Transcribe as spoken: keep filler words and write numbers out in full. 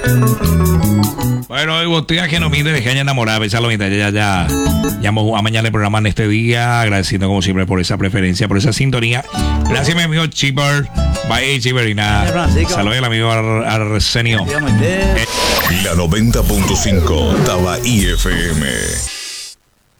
Bueno, hoy botella que no mide, de que haya enamorado, esa lo ya, ya, ya, ya vamos a mañana el programa en este día, agradeciendo como siempre por esa preferencia, por esa sintonía. Gracias, mi amigo Chipper, bye Chipper, y nada, saludos al amigo Ar Arsenio. La noventa punto cinco Tabaí F M.